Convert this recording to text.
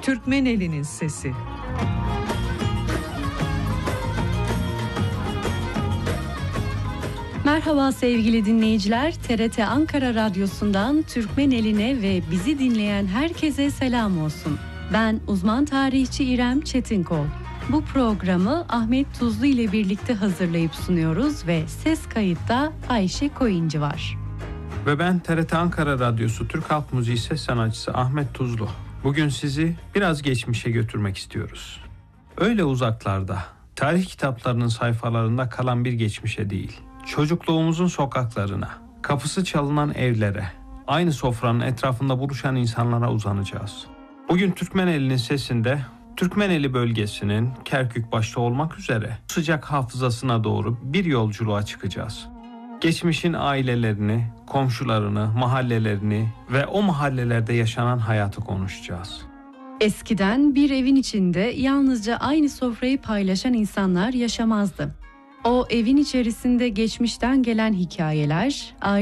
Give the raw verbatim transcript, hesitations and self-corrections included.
Türkmeneli'nin sesi. Merhaba sevgili dinleyiciler, T R T Ankara Radyosu'ndan Türkmeneli'ne ve bizi dinleyen herkese selam olsun. Ben uzman tarihçi İrem Çetinkol. Bu programı Ahmet Tuzlu ile birlikte hazırlayıp sunuyoruz ve ses kayıtta Ayşe Koyuncu var. Ve ben T R T Ankara Radyosu Türk Halk Müziği ses sanatçısı Ahmet Tuzlu. Bugün sizi biraz geçmişe götürmek istiyoruz. Öyle uzaklarda, tarih kitaplarının sayfalarında kalan bir geçmişe değil, çocukluğumuzun sokaklarına, kapısı çalınan evlere, aynı sofranın etrafında buluşan insanlara uzanacağız. Bugün Türkmeneli'nin sesinde Türkmeneli bölgesinin Kerkük başta olmak üzere sıcak hafızasına doğru bir yolculuğa çıkacağız. Geçmişin ailelerini, komşularını, mahallelerini ve o mahallelerde yaşanan hayatı konuşacağız. Eskiden bir evin içinde yalnızca aynı sofrayı paylaşan insanlar yaşamazdı. O evin içerisinde geçmişten gelen hikayeler,